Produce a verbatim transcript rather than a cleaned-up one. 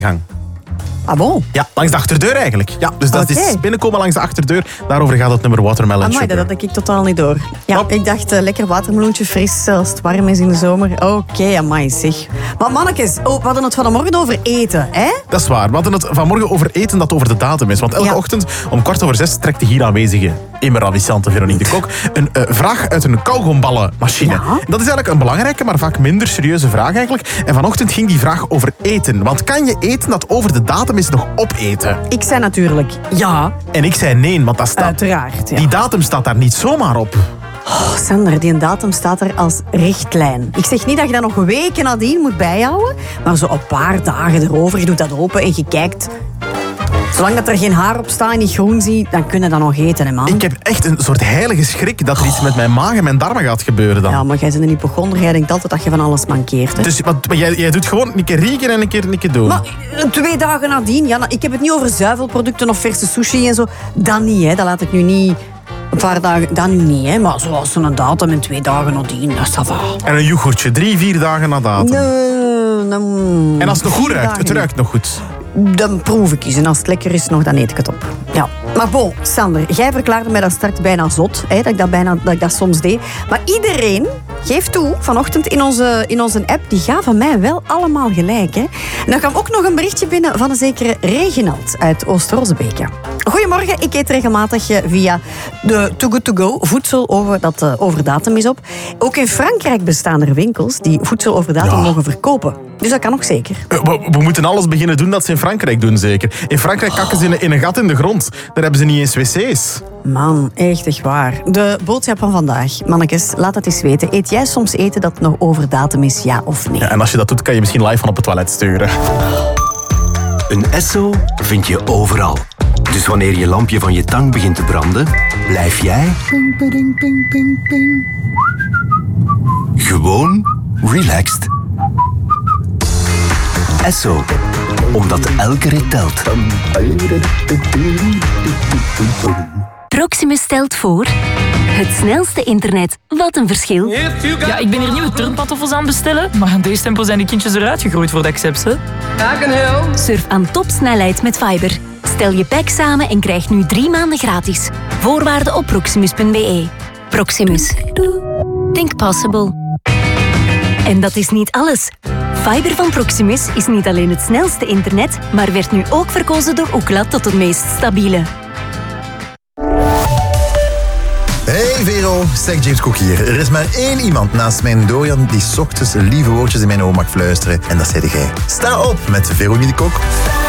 gang. Ah bon? Ja, langs de achterdeur eigenlijk. Ja, dus dat Okay. is binnenkomen langs de achterdeur. Daarover gaat het nummer Watermelon Amai, Sugar. dat had ik totaal niet door. Ja, Hop. ik dacht, uh, lekker watermeloentje fris als het warm is in de zomer. Oké, okay, amai zeg. Maar mannetjes, oh, we hadden het vanmorgen over eten, hè? Dat is waar. We hadden het vanmorgen over eten dat over de datum is. Want elke Ja. ochtend om kwart over zes trekt de hier aanwezige, immer ravissante Veronique de Kok een uh, vraag uit een kauwgomballenmachine. Ja. Dat is eigenlijk een belangrijke, maar vaak minder serieuze vraag eigenlijk. En vanochtend ging die vraag over eten. Want kan je eten dat over de datum is nog opeten? Ik zei natuurlijk ja, En ik zei nee, want dat staat... uiteraard. Ja. Die datum staat daar niet zomaar op. Oh, Sander, die datum staat er als richtlijn. Ik zeg niet dat je dat nog weken nadien moet bijhouden, maar zo een paar dagen erover, je doet dat open en je kijkt. Zolang dat er geen haar op staat en niet groen ziet, dan kun je dat nog eten, hè, man. Ik heb echt een soort heilige schrik dat er iets met mijn maag en mijn darmen gaat gebeuren dan. Ja, maar jij bent een hypochonder, jij denkt altijd dat je van alles mankeert. Hè? Dus wat, maar jij, jij doet gewoon een keer rieken en een keer, een keer doen. Maar eh, twee dagen nadien, ja, nou, ik heb het niet over zuivelproducten of verse sushi en zo. Dat niet, hè. Dat laat ik nu niet... Een paar dagen, dat nu niet, hè. Maar zoals zo'n datum en twee dagen nadien, dat is dat wel. En een yoghurtje, drie, vier dagen na datum. Nee, dan... En als het nog goed vier ruikt, dagen het ruikt nog goed. Dan proef ik eens. En als het lekker is, nog, dan eet ik het op. Ja. Maar bon, Sander, jij verklaarde mij dat straks bijna zot. Hè, dat, ik dat, bijna, dat ik dat soms deed. Maar iedereen geeft toe, vanochtend in onze, in onze app, die gaven mij wel allemaal gelijk. Hè. En dan kwam ook nog een berichtje binnen van een zekere Reginald uit Oost-Rozebeke. Goedemorgen, ik eet regelmatig via de Too Good To Go voedsel over, dat uh, over datum is op. Ook in Frankrijk bestaan er winkels die voedsel over datum Ja. mogen verkopen. Dus dat kan ook zeker. Uh, We, we moeten alles beginnen doen dat ze in Frankrijk doen, zeker. In Frankrijk kakken ze in, een- in een gat in de grond. Daar hebben ze niet eens wc's. Man, echt, echt waar. De boodschap van vandaag. Mannekes, laat het eens weten. Eet jij soms eten dat nog over datum is, ja of nee? Ja, en als je dat doet, kan je misschien live van op het toilet sturen. Een Esso vind je overal. Dus wanneer je lampje van je tang begint te branden, blijf jij ping, ping, ping, ping, ping. Gewoon relaxed. Esso, omdat elke rit telt. Proximus stelt voor... Het snelste internet. Wat een verschil. Ja, ik ben hier nieuwe turnpantoffels aan het bestellen, maar aan deze tempo zijn die kindjes eruit gegroeid voor de accepts, hè. Surf aan topsnelheid met Fiber. Stel je pack samen en krijg nu drie maanden gratis. Voorwaarden op proximus punt be. Proximus. Think possible. En dat is niet alles. Fiber van Proximus is niet alleen het snelste internet, maar werd nu ook verkozen door Ookla tot het meest stabiele. Hey Vero, zeg James Cook hier. Er is maar één iemand naast mijn Dorian die 's ochtends lieve woordjes in mijn oor mag fluisteren. En dat zei jij. Sta op met Veronique de Kok.